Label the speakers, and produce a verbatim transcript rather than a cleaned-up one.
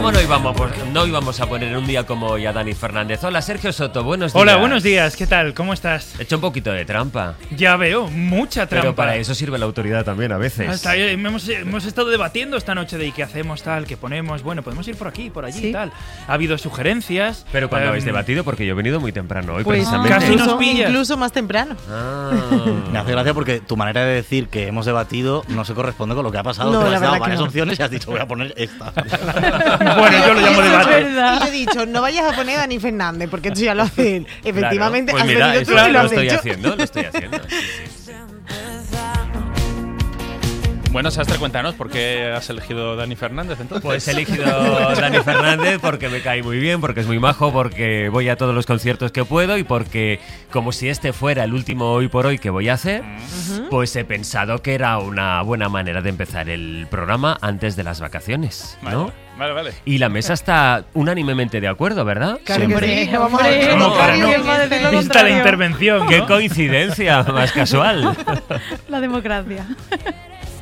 Speaker 1: ¿Cómo no íbamos, no íbamos a poner un día como hoy a Dani Fernández? Hola, Sergio Soto, buenos días.
Speaker 2: Hola, buenos días, ¿qué tal? ¿Cómo estás?
Speaker 1: He hecho un poquito de trampa.
Speaker 2: Ya veo, mucha trampa.
Speaker 1: Pero para eso sirve la autoridad también a veces.
Speaker 2: Hasta, hemos, hemos estado debatiendo esta noche de qué hacemos, tal, qué ponemos. Bueno, podemos ir por aquí, por allí, ¿sí? Tal. Ha habido sugerencias.
Speaker 1: Pero cuando um, habéis debatido, porque yo he venido muy temprano hoy, pues precisamente.
Speaker 2: Casi nos pillas.
Speaker 3: Incluso más temprano.
Speaker 1: Ah.
Speaker 4: Me hace gracia porque tu manera de decir que hemos debatido no se corresponde con lo que ha pasado.
Speaker 3: No,
Speaker 4: te
Speaker 3: la
Speaker 4: has dado
Speaker 3: verdad
Speaker 4: varias
Speaker 3: que no.
Speaker 4: opciones y has dicho, voy a poner esta.
Speaker 2: Bueno, yo lo llamo debate.
Speaker 3: Y yo he dicho, no vayas a poner a Dani Fernández, porque esto ya lo hace él. Efectivamente,
Speaker 1: claro. Pues
Speaker 3: has
Speaker 1: mira,
Speaker 3: venido tú
Speaker 1: eso
Speaker 3: y lo
Speaker 1: lo
Speaker 3: has
Speaker 1: estoy
Speaker 3: hecho.
Speaker 1: haciendo, lo estoy haciendo. Sí, sí.
Speaker 5: Bueno, Sastre, cuéntanos, ¿por qué has elegido Dani Fernández entonces?
Speaker 1: Pues he elegido Dani Fernández porque me cae muy bien, porque es muy majo, porque voy a todos los conciertos que puedo y porque, como si este fuera el último hoy por hoy que voy a hacer, uh-huh. pues he pensado que era una buena manera de empezar el programa antes de las vacaciones, ¿no?
Speaker 5: Vale. Vale, vale.
Speaker 1: Y la mesa está unánimemente de acuerdo, ¿verdad?
Speaker 3: Claro que sí.
Speaker 2: No,
Speaker 3: Vamos a ver.
Speaker 2: ¿Cómo para no?
Speaker 3: Vista
Speaker 2: Vista la intervención, ¿no?
Speaker 1: ¡Qué coincidencia más casual!
Speaker 6: La democracia.